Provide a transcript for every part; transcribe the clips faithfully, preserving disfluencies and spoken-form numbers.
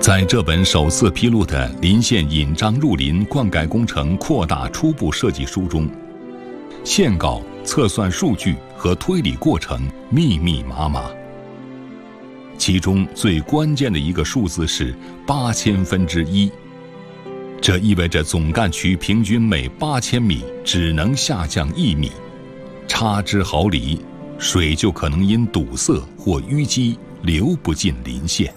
在这本首次披露的临县引漳入林灌溉工程扩大初步设计书中，线稿、测算数据和推理过程密密麻麻。其中最关键的一个数字是八千分之一，这意味着总干渠平均每八千米只能下降一米，差之毫厘，水就可能因堵塞或淤积流不进林县。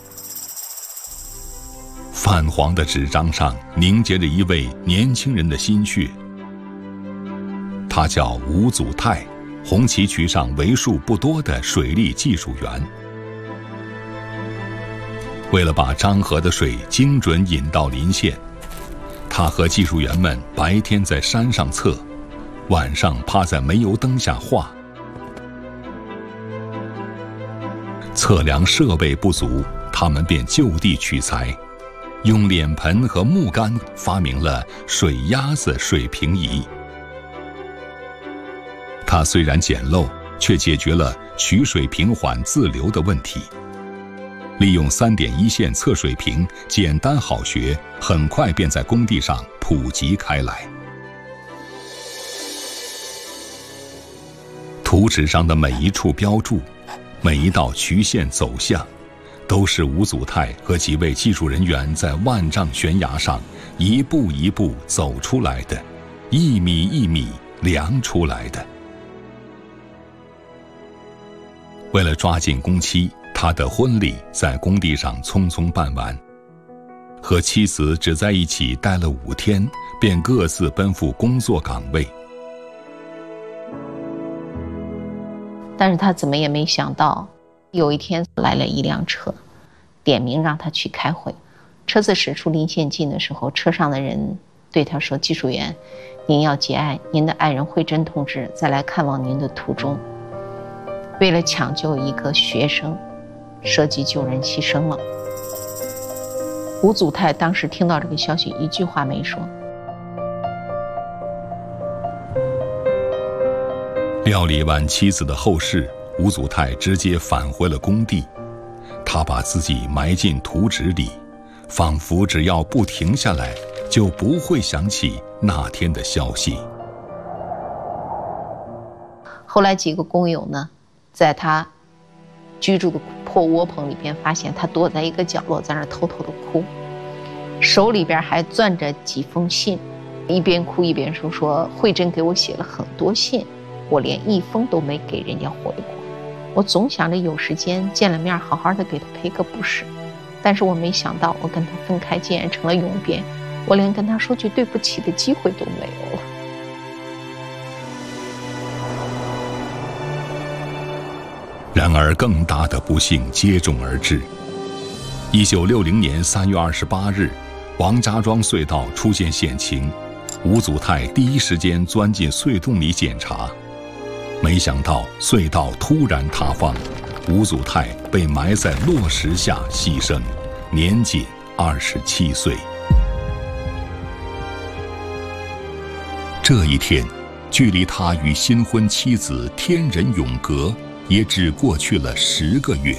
泛黄的纸张上凝结着一位年轻人的心血，他叫吴祖泰，红旗渠上为数不多的水利技术员。为了把漳河的水精准引到林县，他和技术员们白天在山上测，晚上趴在煤油灯下画。测量设备不足，他们便就地取材，用脸盆和木杆发明了水鸭子水平仪。它虽然简陋，却解决了取水平缓自流的问题。利用三点一线测水平，简单好学，很快便在工地上普及开来。图纸上的每一处标注，每一道渠线走向，都是吴祖泰和几位技术人员在万丈悬崖上一步一步走出来的，一米一米量出来的。为了抓紧工期，他的婚礼在工地上匆匆办完，和妻子只在一起待了五天，便各自奔赴工作岗位。 但是他怎么也没想到，有一天来了一辆车，点名让他去开会。车子驶出临县境的时候，车上的人对他说：“技术员，您要节哀，您的爱人慧珍同志在来看望您的途中，为了抢救一个学生，舍己救人牺牲了。”吴祖泰当时听到这个消息，一句话没说。 料理完妻子的后事，吴祖泰直接返回了工地。他把自己埋进图纸里，仿佛只要不停下来，就不会想起那天的消息。 后来几个工友呢，在他居住的破窝棚里边发现他躲在一个角落，在那偷偷的哭，手里边还攥着几封信，一边哭一边说说慧珍给我写了很多信，我连一封都没给人家回过。我总想着有时间见了面好好的给他赔个不是，但是我没想到我跟他分开竟然成了永别，我连跟他说句对不起的机会都没有了。 然而更大的不幸接踵而至。一九六零年三月二十八日，王家庄隧道出现险情，吴祖泰第一时间钻进隧洞里检查，没想到隧道突然塌方，吴祖泰被埋在落石下牺牲，年仅二十七岁。这一天，距离他与新婚妻子天人永隔也只过去了十个月。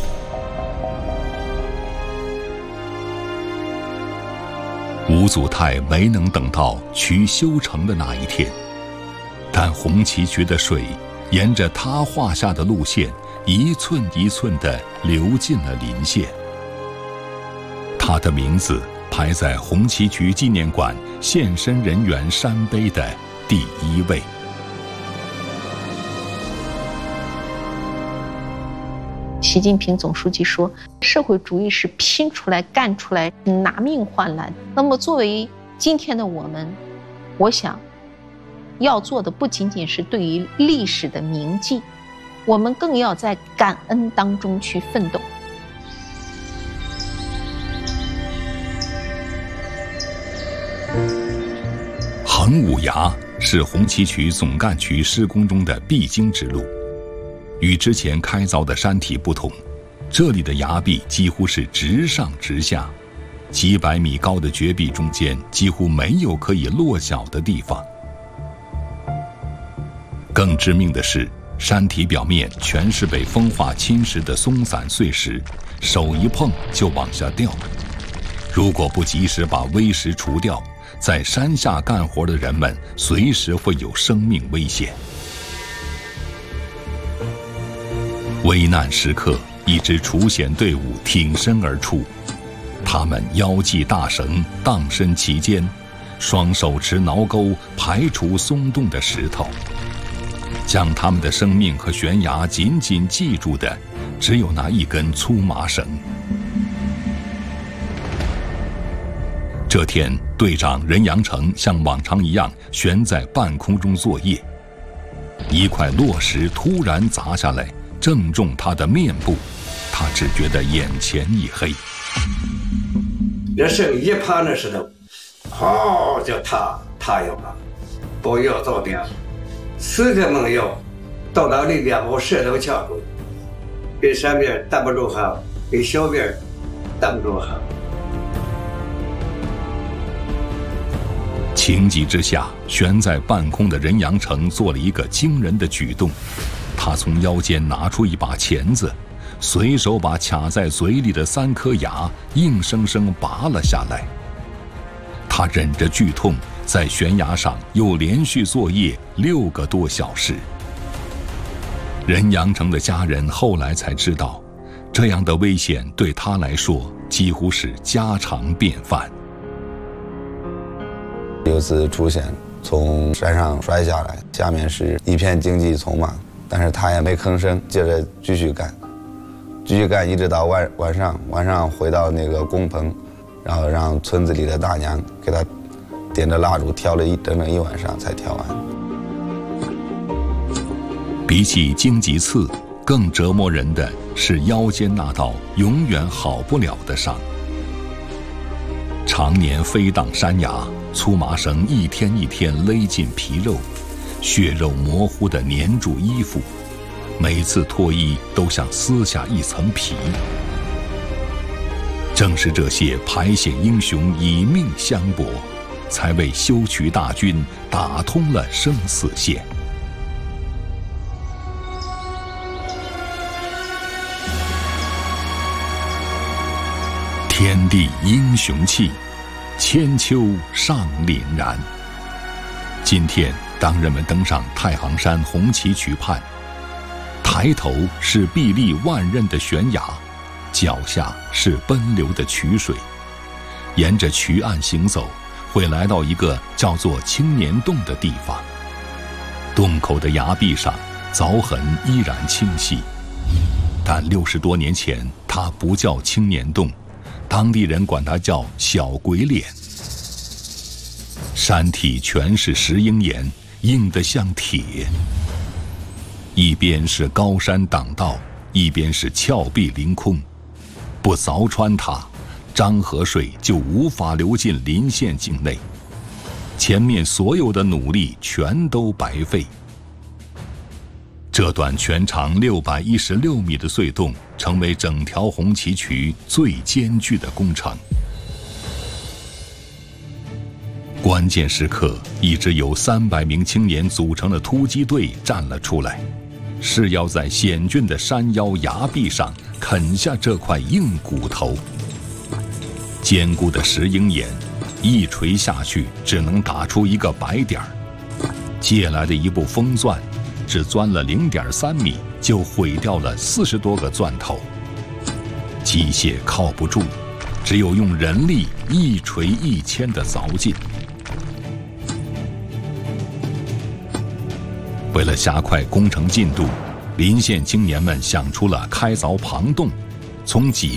吴祖泰没能等到渠修成的那一天，但红旗渠的水沿着他画下的路线，一寸一寸地流进了临县。他的名字排在红旗渠纪念馆献身人员山碑的第一位。 习近平总书记说，社会主义是拼出来、干出来、拿命换来的。那么作为今天的我们，我想要做的不仅仅是对于历史的铭记，我们更要在感恩当中去奋斗。 横五崖是红旗渠总干渠施工中的必经之路。与之前开凿的山体不同，这里的崖壁几乎是直上直下，几百米高的绝壁中间几乎没有可以落脚的地方。更致命的是，山体表面全是被风化侵蚀的松散碎石，手一碰就往下掉， 如果不及时把危石除掉，在山下干活的人们随时会有生命危险。危难时刻，一支除险队伍挺身而出，他们腰系大绳，荡身其间，双手持挠钩，排除松动的石头。将他们的生命和悬崖紧紧系住的，只有那一根粗麻绳。这天，队长任阳城像往常一样悬在半空中作业，一块落石突然砸下来，正中他的面部，他只觉得眼前一黑。 这绳一趴那石头，好就塌塌有了，不要走掉，死的没有，到那里边把石头掐住，给山边挡不住哈，给小边挡不住哈。 情急之下，悬在半空的任阳城做了一个惊人的举动，他从腰间拿出一把钳子，随手把卡在嘴里的三颗牙硬生生拔了下来。他忍着剧痛，在悬崖上又连续作业六个多小时。任阳城的家人后来才知道，这样的危险对他来说几乎是家常便饭。 有次出险，从山上摔下来，下面是一片荆棘丛嘛，但是他也没吭声，接着继续干，继续干，一直到晚晚上，晚上回到那个工棚，然后让村子里的大娘给他点着蜡烛挑了一整整一晚上才挑完。 比起荆棘刺，更折磨人的是腰间那道永远好不了的伤。常年飞荡山崖，粗麻绳一天一天勒进皮肉，血肉模糊地粘住衣服，每次脱衣都像撕下一层皮。正是这些排险英雄以命相搏，才为修渠大军打通了生死线。天地英雄气，千秋尚凛然。今天，当人们登上太行山红旗渠畔，抬头是壁立万仞的悬崖，脚下是奔流的渠水。沿着渠岸行走，会来到一个叫做青年洞的地方。洞口的崖壁上，凿痕依然清晰，但六十多年前，它不叫青年洞，当地人管它叫小鬼脸。山体全是石英岩，硬得像铁。一边是高山挡道，一边是峭壁凌空，不凿穿它，漳河水就无法流进临县境内。前面所有的努力全都白费。这段全长六百一十六米的隧洞，成为整条红旗渠最艰巨的工程。关键时刻，一支由三百名青年组成的突击队站了出来，是要在险峻的山腰崖壁上啃下这块硬骨头。坚固的石英岩，一锤下去只能打出一个白点儿，借来的一部风钻，只钻了零点三米，就毁掉了四十多个钻头。机械靠不住，只有用人力一锤一钎的凿进。为了加快工程进度，临县青年们想出了开凿旁洞，从几